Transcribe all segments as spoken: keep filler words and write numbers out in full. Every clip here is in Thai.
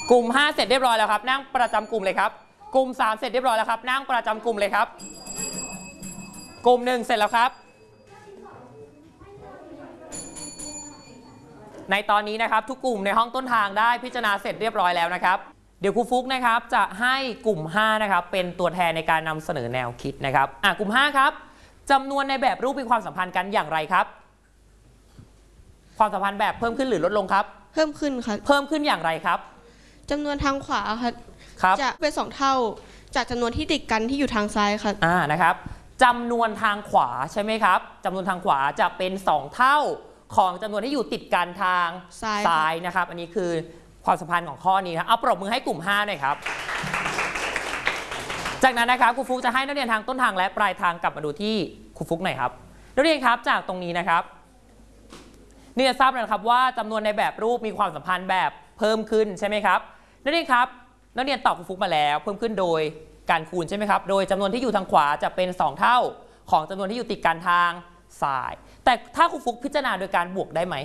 กลุ่มห้าเสร็จเรียบร้อยแล้วครับนั่งประจำกลุ่มเลยครับกลุ่มสามเสร็จเรียบร้อยแล้วครับนั่งประจำกลุ่มเลยครับกลุ่มหนึ่งเสร็จแล้วครับในตอนนี้นะครับทุกกลุ่มในห้องต้นทางได้พิจารณาเสร็จเรียบร้อยแล้วนะครับเดี๋ยวครูฟุกนะครับจะให้กลุ่มห้านะครับเป็นตัวแทนในการนำเสนอแนวคิดนะครับอ่ะกลุ่มห้าครับจำนวนในแบบรูปมีความสัมพันธ์กันอย่างไรครับความสัมพันธ์แบบเพิ่มขึ้นหรือลดลงครับเพิ่มขึ้นครับเพิ่มขึ้นอย่างไรครับจำนวนทางขวาครับครับจะเป็นสองเท่าจากจำนวนที่ติดกันที่อยู่ทางซ้ายครับอ่านะครับจำนวนทางขวาใช่ไหมครับจำนวนทางขวาจะเป็นสองเท่าของจำนวนที่อยู่ติดกันทางซ้ายซ้ายนะครับอันนี้คือความสัมพันธ์ของข้อนี้นะเอาปรบมือให้กลุ่มห้าหน่อยครับจากนั้นนะครับครูฟุกจะให้นักเรียนทางต้นทางและปลายทางกลับมาดูที่ครูฟุกหน่อยครับนักเรียนครับจากตรงนี้นะครับนี่จะทราบแล้วครับว่าจำนวนในแบบรูปมีความสัมพันธ์แบบเพิ่มขึ้นใช่ไหมครับนักเรียนครับนักเรียนตอบครูฟุกมาแล้วเพิ่มขึ้นโดยการคูณใช่ไหมครับโดยจำนวนที่อยู่ทางขวาจะเป็นสองเท่าของจำนวนที่อยู่ติดกันทางซ้ายแต่ถ้าครูฟุกพิจารณาโดยการบวกได้ไหม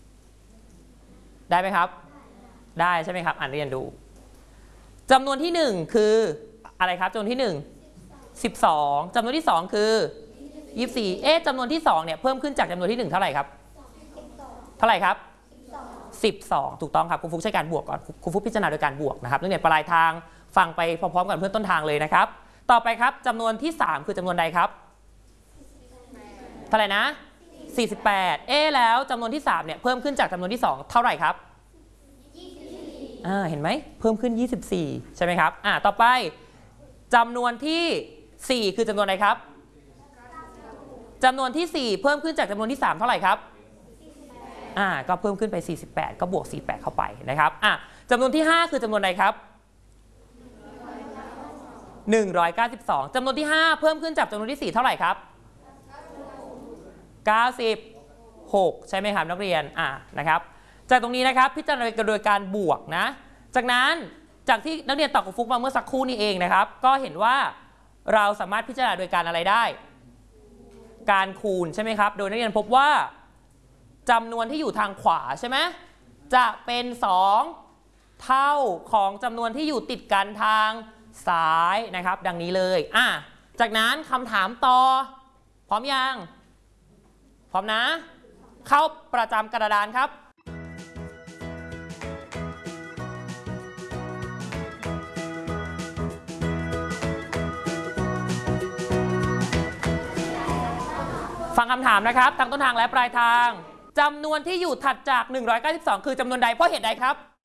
ได้ไหมครับได้ใช่ไหมครับอ่านเรียนดูจำนวนที่หนึ่งคืออะไรครับจำนวนที่หนึ่ง สิบสองจำนวนที่สองคือยี่สิบสี่เอ๊ะจำนวนที่สองเนี่ยเพิ่มขึ้นจากจำนวนที่หนึ่งเท่าไหร่ครับเท่าไหร่ครับสิบสองถูกต้องครับครูฟุกใช้การบวกก่อนครูฟุกพิจารณาโดยการบวกนะครับนักเรียนปลายทางฟังไปพร้อมๆกันเพื่อนต้นทางเลยนะครับต่อไปครับจำนวนที่สามคือจำนวนใดครับเท่าไหร่นะสี่สิบแปดเอ๊ะแล้วจำนวนที่สามเนี่ยเพิ่มขึ้นจากจำนวนที่สองเท่าไหร่ครับอ่าเห็นไหมเพิ่มขึ้นยี่สิบสี่ใช่ไหมครับอ่าต่อไปจำนวนที่สี่คือจำนวนอะไรครับจำนวนที่สี่เพิ่มขึ้นจากจำนวนที่สามเท่าไหร่ครับอ่าก็เพิ่มขึ้นไปสี่สิบแปดก็บวกสี่สิบแปดเข้าไปนะครับอ่ะจำนวนที่ห้าคือจำนวนใดครับหนึ่งร้อยเก้าสิบสองจำนวนที่ห้าเพิ่มขึ้นจากจำนวนที่สี่เท่าไหร่ครับเก้าสิบหกใช่ไหมครับนักเรียนอ่ะนะครับจากตรงนี้นะครับพิจารณาโดยการบวกนะจากนั้นจากที่นักเรียนตอบครูฟุกมาเมื่อสักครู่นี้เองนะครับก็เห็นว่าเราสามารถพิจารณาโดยการอะไรได้การคูณใช่ไหมครับโดยนักเรียนพบว่าจำนวนที่อยู่ทางขวาใช่ไหมจะเป็นสองเท่าของจำนวนที่อยู่ติดกันทางซ้ายนะครับดังนี้เลยอ่ะจากนั้นคำถามต่อพร้อมยังพร้อมนะเข้าประจำกระดานครับฟังคำถามนะครับทั้งต้นทางและปลายทางจำนวนที่อยู่ถัดจากหนึ่งร้อยเก้าสิบสองคือจำนวนใดเพราะเหตุใดครับ